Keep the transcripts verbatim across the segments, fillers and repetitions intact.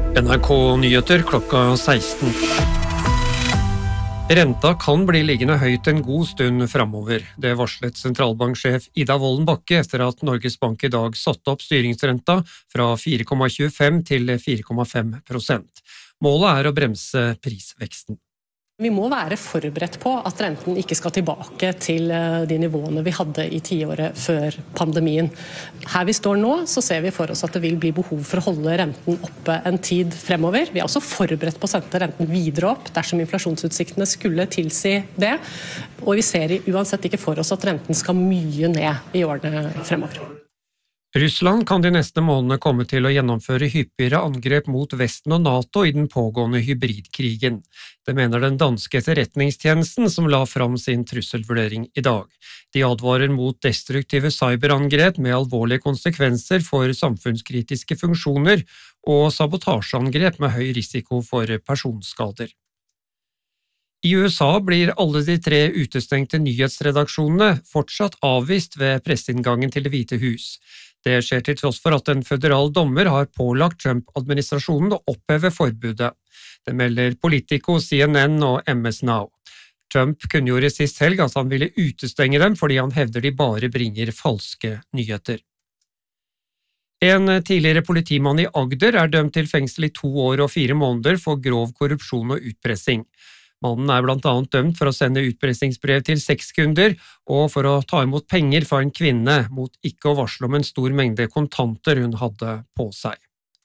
N R K Nyheter klokka seksten. Renta kan bli liggende høyt en god stund fremover. Det varslet sentralbanksjef Ida Wolden Bakke etter at Norges Bank i dag satte opp styringsrenta fra fire komma tjuefem til fire komma fem prosent. Målet er å bremse prisveksten. Vi må være forberedt på at renten ikke skal tilbake til de nivåene vi hadde i tiåret før pandemien. Her vi står nå, så ser vi for oss at det vil bli behov for å holde renten oppe en tid fremover. Vi er også forberedt på å sende renten videre opp dersom inflasjonsutsiktene skulle tilsi det. Og vi ser uansett ikke for oss at renten skal mye ned i årene fremover. Russland kan de neste månedene komme til å gjennomføre hyppigere angrep mot Vesten og NATO i den pågående hybridkrigen. Det mener den danske etterretningstjenesten som la fram sin trusselvurdering i dag. De advarer mot destruktive cyberangrep med alvorlige konsekvenser for samfunnskritiske funksjoner og sabotasjeangrep med høy risiko for personskader. I U S A blir alle de tre utestengte nyhetsredaksjonene fortsatt avvist ved presseinngangen til Det hvite hus. Det skjer til tross for at en føderal dommer har pålagt Trump-administrasjonen å oppheve forbudet. Det melder Politico, C N N og M S Now. Trump kunngjorde sist helg at han ville utestenge dem fordi han hevder de bare bringer falske nyheter. En tidligere politimann i Agder er dømt til fengsel i to år og fire måneder for grov korrupsjon og utpressing. Mannen er blant annet dømt for å sende utpressingsbrev til sexkunder og for å ta imot penger fra en kvinne mot ikke å varsle om en stor mengde kontanter hun hadde på seg.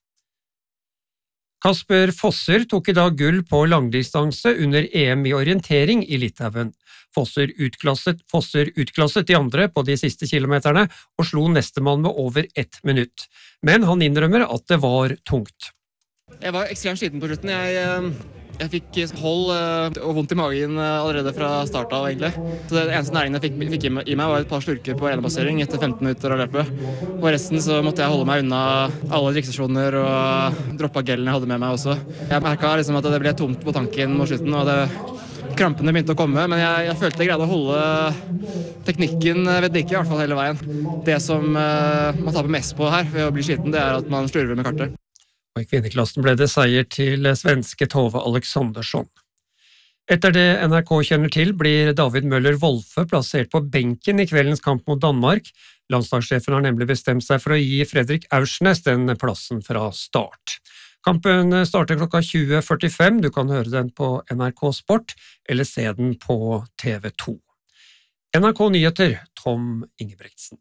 Kasper Fosser tok i dag gull på langdistanse under E M i orientering i Litauen. Fosser utklasset, Fosser utklasset de andre på de siste kilometerne og slo nestemann med over ett minutt. Men han innrømmer at det var tungt. Jeg var ekstremt sliten på slutten. Jeg... Jeg fikk hold og vondt i magen allerede fra start av, egentlig. Så det eneste næringen jeg fikk, fikk i meg var et par slurker på enepassering etter femten minutter av løpet. Og resten så måtte jeg holde meg unna alle drikkestasjoner og droppe gelen jeg hadde med meg også. Jeg merket liksom at det ble tomt på tanken mot slutten, og det, krampene begynte å komme, men jeg, jeg følte jeg greide å holde teknikken ved like i hvert fall hele veien. Det som uh, man taper mest på her ved å bli sliten, det er at man slurver med kartet. Og i kvinneklassen ble det seier til svenske Tove Alexandersson. Etter det N R K kjenner til, blir David Møller Wolfe plassert på benken i kveldens kamp mot Danmark. Landslagssjefen har nemlig bestemt seg for å gi Fredrik Aursnes den plassen fra start. Kampen starter klokka tjue førtifem. Du kan høre den på N R K Sport eller se den på T V to. N R K Nyheter, Tom Ingebretsen.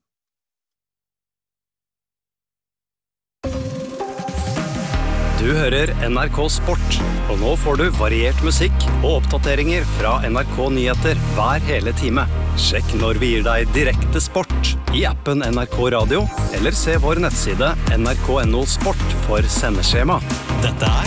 Du hører N R K Sport, og nå får du variert musikk og oppdateringer fra N R K Nyheter hver hele time. Sjekk når vi gir deg direkte sport i appen N R K Radio, eller se vår nettside N R K punktum no sport for sendeskjema. Dette er